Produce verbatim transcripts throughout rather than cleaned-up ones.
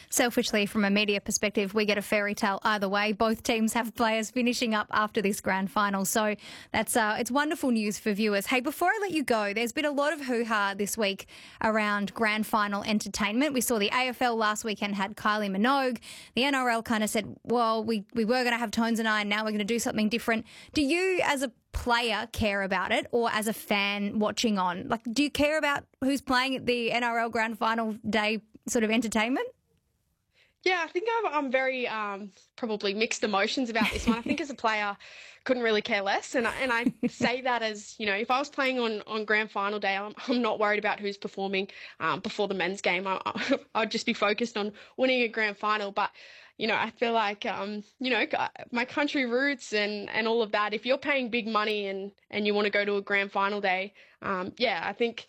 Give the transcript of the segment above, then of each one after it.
Selfishly, from a media perspective, we get a fairy tale either way. Both teams have players finishing up after this grand final. So that's uh, it's wonderful news for viewers. Hey, before I let you go, there's been a lot of hoo-ha this week around grand final entertainment. We saw the A F L last weekend had Kylie Minogue. The N R L kind of said, well, we, we were going to have Tones and I, and now we're going to do something different. Do you, as a player, care about it, or as a fan watching on? Like, do you care about who's playing at the N R L grand final day sort of entertainment? Yeah, I think I'm, I'm very um, probably mixed emotions about this one. I think as a player, couldn't really care less. And I, and I say that as, you know, if I was playing on, on grand final day, I'm, I'm not worried about who's performing um, before the men's game. I, I, I'd just be focused on winning a grand final. But, you know, I feel like, um, you know, my country roots and, and all of that, if you're paying big money and, and you want to go to a grand final day, um, yeah, I think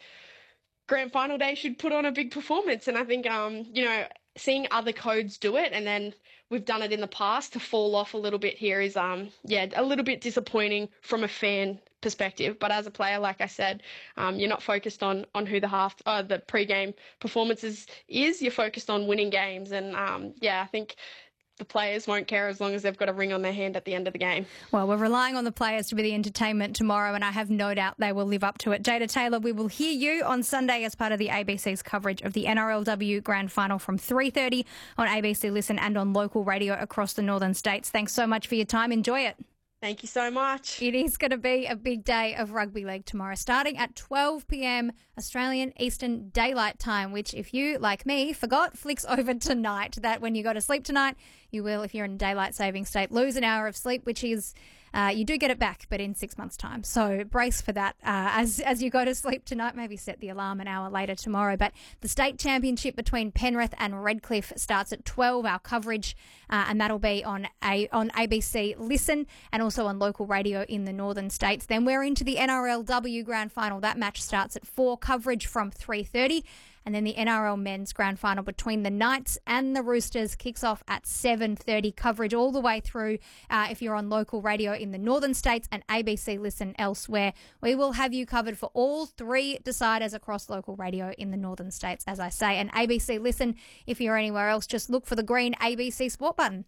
grand final day should put on a big performance. And I think, um, you know, seeing other codes do it, and then we've done it in the past, to fall off a little bit here is, um, yeah, a little bit disappointing from a fan perspective. But as a player, like I said, um, you're not focused on, on who the half, uh, the pre-game performances is. You're focused on winning games. And, um, yeah, I think the players won't care as long as they've got a ring on their hand at the end of the game. Well, we're relying on the players to be the entertainment tomorrow, and I have no doubt they will live up to it. Jada Taylor, we will hear you on Sunday as part of the A B C's coverage of the N R L W Grand Final from three thirty on A B C Listen and on local radio across the northern states. Thanks so much for your time. Enjoy it. Thank you so much. It is going to be a big day of rugby league tomorrow, starting at twelve p.m. Australian Eastern Daylight Time, which, if you, like me, forgot, flicks over tonight. That when you go to sleep tonight, you will, if you're in a daylight saving state, lose an hour of sleep, which is, uh, you do get it back, but in six months' time. So brace for that uh, as as you go to sleep tonight. Maybe set the alarm an hour later tomorrow. But the state championship between Penrith and Redcliffe starts at twelve, our coverage, uh, and that'll be on a on A B C Listen and also on local radio in the northern states. Then we're into the N R L W Grand Final. That match starts at four, coverage from three thirty. And then the N R L Men's Grand Final between the Knights and the Roosters kicks off at seven thirty. Coverage all the way through uh, if you're on local radio in the northern states and A B C Listen elsewhere. We will have you covered for all three deciders across local radio in the northern states, as I say. And A B C Listen, if you're anywhere else, just look for the green A B C Sport button.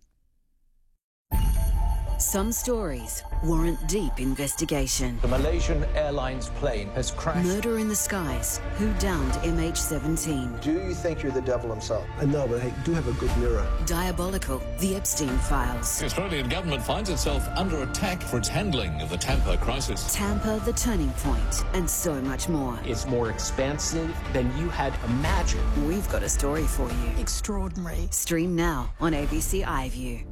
Some stories warrant deep investigation. The Malaysian Airlines plane has crashed. Murder in the skies. Who downed M H seventeen? Do you think you're the devil himself? I know, but I do have a good mirror. Diabolical. The Epstein Files. The Australian government finds itself under attack for its handling of the Tampa crisis. Tampa, the turning point, and so much more. It's more expansive than you had imagined. We've got a story for you. Extraordinary. Stream now on A B C iView.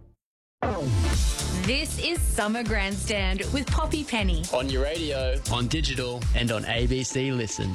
This is Summer Grandstand with Poppy Penny. On your radio, on digital, and on A B C Listen.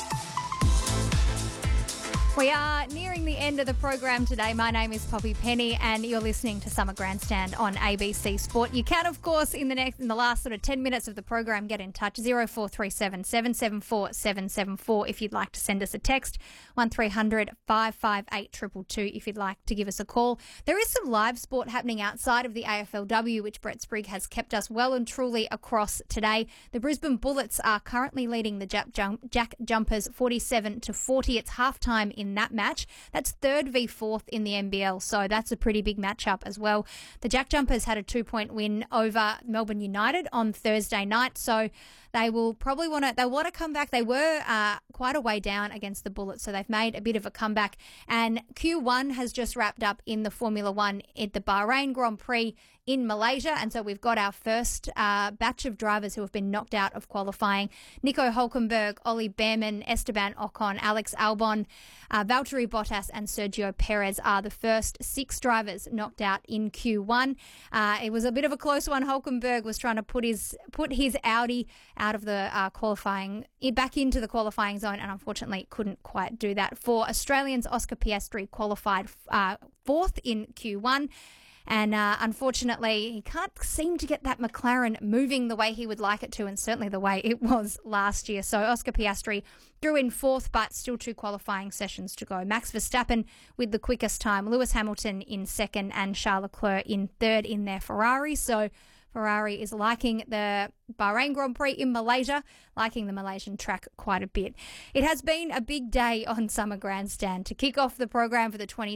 We are nearing the end of the program today. My name is Poppy Penny, and you're listening to Summer Grandstand on A B C Sport. You can, of course, in the next, in the last sort of ten minutes of the program, get in touch. zero four three seven, seven seven four, seven seven four if you'd like to send us a text. one three hundred, five five eight, two two two if you'd like to give us a call. There is some live sport happening outside of the A F L W, which Brett Sprigg has kept us well and truly across today. The Brisbane Bullets are currently leading the Jack, Jump, Jack Jumpers forty-seven to forty. It's halftime in that match. That's third v fourth in the N B L, so that's a pretty big matchup as well. The Jack Jumpers had a two-point win over Melbourne United on Thursday night, so they will probably want to they want to come back. They were uh, quite a way down against the Bullets, so they've made a bit of a comeback. And Q one has just wrapped up in the Formula One at the Bahrain Grand Prix in Malaysia, and so we've got our first uh, batch of drivers who have been knocked out of qualifying. Nico Hulkenberg, Ollie Behrman, Esteban Ocon, Alex Albon, uh, Valtteri Bottas and Sergio Perez are the first six drivers knocked out in Q one. Uh, it was a bit of a close one. Hulkenberg was trying to put his put his Audi out of the uh, qualifying, back into the qualifying zone, and unfortunately couldn't quite do that. For Australians, Oscar Piastri qualified uh, fourth in Q one. And uh, unfortunately, he can't seem to get that McLaren moving the way he would like it to, and certainly the way it was last year. So Oscar Piastri drew in fourth, but still two qualifying sessions to go. Max Verstappen with the quickest time, Lewis Hamilton in second, and Charles Leclerc in third in their Ferrari. So Ferrari is liking the Bahrain Grand Prix in Malaysia, liking the Malaysian track quite a bit. It has been a big day on Summer Grandstand. To kick off the program for the twenty